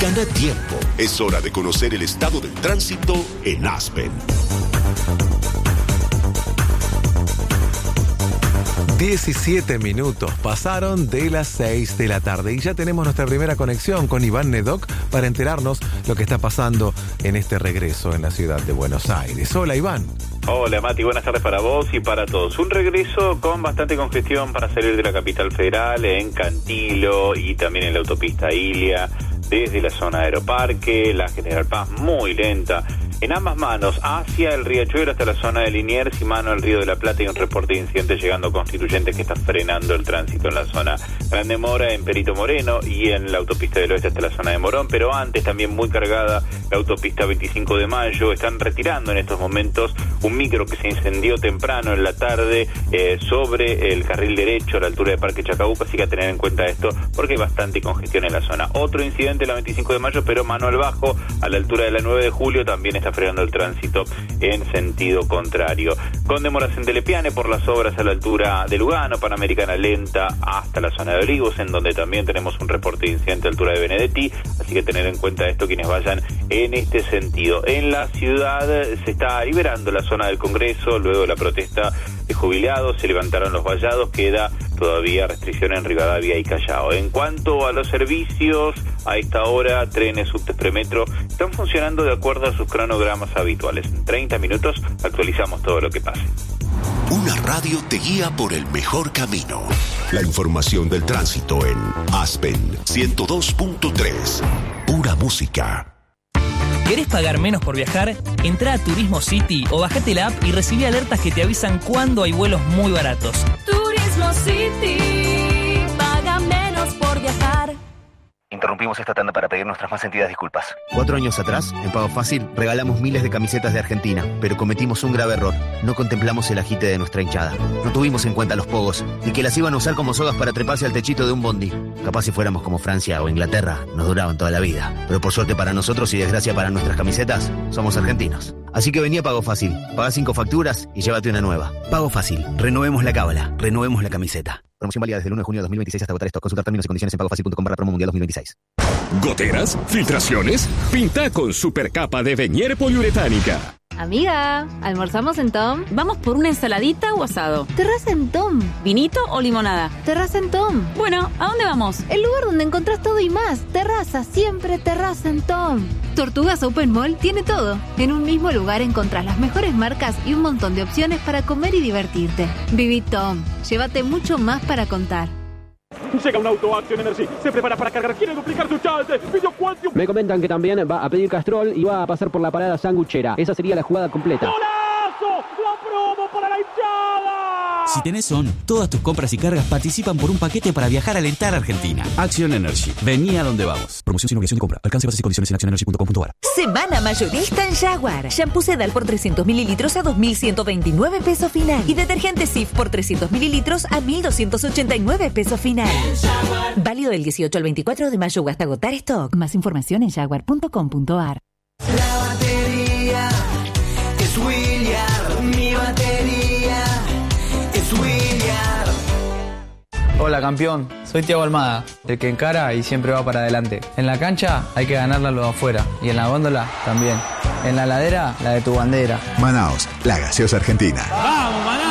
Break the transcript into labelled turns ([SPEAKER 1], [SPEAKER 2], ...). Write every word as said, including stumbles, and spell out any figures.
[SPEAKER 1] Gana tiempo. Es hora de conocer el estado del tránsito en Aspen.
[SPEAKER 2] diecisiete minutos pasaron de las seis de la tarde y ya tenemos nuestra primera conexión con Iván Nedoc para enterarnos lo que está pasando en este regreso en la ciudad de Buenos Aires. Hola, Iván.
[SPEAKER 3] Hola, Mati, buenas tardes para vos y para todos. Un regreso con bastante congestión para salir de la capital federal en Cantilo y también en la autopista Ilia, desde la zona de Aeroparque, la General Paz muy lenta. En ambas manos, hacia el Riachuelo hasta la zona de Liniers y mano al Río de la Plata, y un reporte de incidente llegando a Constituyentes que está frenando el tránsito en la zona. Gran demora en Perito Moreno y en la autopista del Oeste hasta la zona de Morón, pero antes también muy cargada la autopista veinticinco de mayo. Están retirando en estos momentos un micro que se incendió temprano en la tarde eh, sobre el carril derecho a la altura de Parque Chacabuco, así que a tener en cuenta esto porque hay bastante congestión en la zona. Otro incidente en la veinticinco de mayo, pero mano al bajo a la altura de la nueve de julio, también está frenando el tránsito en sentido contrario. Con demoras en Telepiane por las obras a la altura de Lugano, Panamericana lenta hasta la zona de Olivos, en donde también tenemos un reporte de incidente a la altura de Benedetti, así que tener en cuenta esto quienes vayan en este sentido. En la ciudad se está liberando la zona del Congreso, luego de la protesta de jubilados, se levantaron los vallados, queda todavía restricción en Rivadavia y Callao. En cuanto a los servicios, a esta hora, trenes, subtes, premetro, están funcionando de acuerdo a sus cronogramas habituales. En treinta minutos actualizamos todo lo que pase.
[SPEAKER 1] Una radio te guía por el mejor camino. La información del tránsito en Aspen ciento dos punto tres. Pura música.
[SPEAKER 4] ¿Querés pagar menos por viajar? Entrá a Turismo City o bajate la app y recibí alertas que te avisan cuando hay vuelos muy baratos.
[SPEAKER 5] Turismo City, paga menos por viajar.
[SPEAKER 6] Interrumpimos esta tanda para pedir nuestras más sentidas disculpas.
[SPEAKER 7] Cuatro años atrás, en Pago Fácil, regalamos miles de camisetas de Argentina, pero cometimos un grave error. No contemplamos el agite de nuestra hinchada. No tuvimos en cuenta los pogos, ni que las iban a usar como sogas para treparse al techito de un bondi. Capaz si fuéramos como Francia o Inglaterra, nos duraban toda la vida. Pero por suerte para nosotros y desgracia para nuestras camisetas, somos argentinos. Así que vení a Pago Fácil, pagá cinco facturas y llévate una nueva. Pago Fácil, renovemos la cábala, renovemos la camiseta. Promoción válida desde el uno de junio de dos mil veintiséis hasta agotar stock. Consultar términos y condiciones en pagofacil punto com barra promo mundial dos mil veintiséis.
[SPEAKER 8] ¿Goteras? ¿Filtraciones? Pinta con supercapa de Venier poliuretánica.
[SPEAKER 9] Amiga, ¿almorzamos en Tom?
[SPEAKER 10] ¿Vamos por una ensaladita o asado?
[SPEAKER 9] Terraza en Tom.
[SPEAKER 10] ¿Vinito o limonada?
[SPEAKER 9] Terraza en Tom.
[SPEAKER 10] Bueno, ¿a dónde vamos?
[SPEAKER 9] El lugar donde encontrás todo y más. Terraza, siempre terraza en Tom. Tortugas Open Mall tiene todo. En un mismo lugar encontrás las mejores marcas y un montón de opciones para comer y divertirte. Viví Tom. Llévate mucho más para contar.
[SPEAKER 11] Llega un auto Action Energy, se prepara para cargar, quiere duplicar su chance.
[SPEAKER 12] Me comentan que también va a pedir Castrol y va a pasar por la parada sanguchera. Esa sería la jugada completa.
[SPEAKER 11] ¡Golazo! ¡La promo para la hinchada!
[SPEAKER 13] Si tenés O N, todas tus compras y cargas participan por un paquete para viajar a alentar a Argentina. Action Energy. Vení a donde vamos. Promoción sin obligación de compra. Alcance, bases y condiciones en action energy punto com punto a r.
[SPEAKER 14] Semana mayorista en Jaguar. Shampoo Sedal por trescientos mililitros a dos mil ciento veintinueve pesos final. Y detergente Cif por trescientos mililitros a mil doscientos ochenta y nueve pesos final. Válido del dieciocho al veinticuatro de mayo hasta agotar stock. Más información en jaguar punto com punto a r.
[SPEAKER 15] La batería es William. Mi batería es William.
[SPEAKER 16] Hola campeón, soy Thiago Almada, el que encara y siempre va para adelante. En la cancha hay que ganarla lo de afuera y en la góndola también. En la ladera, la de tu bandera.
[SPEAKER 17] Manaos, la gaseosa argentina.